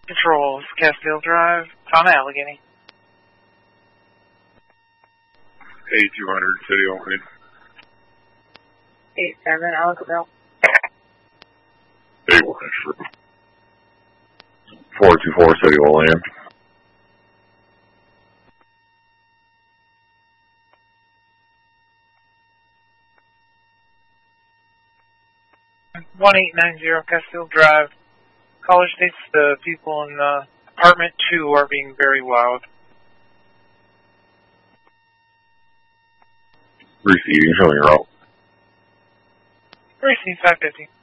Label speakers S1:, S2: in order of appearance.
S1: Controls, Castile Drive, Fauna Allegheny.
S2: 8200 City Open.
S3: 87 Ellisville.
S2: 424 City will land.
S1: One 1890 Castile Drive. Caller states the people in apartment 2 are being very loud.
S2: Receiving, showing your route.
S1: Receiving 550.